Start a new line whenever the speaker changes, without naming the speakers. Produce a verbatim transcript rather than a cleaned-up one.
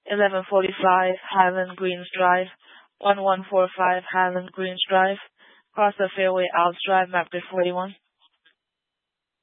eleven forty-five Highland Greens Drive, eleven forty-five Highland Greens Drive, across the fairway, Alps Drive, map grid forty-one.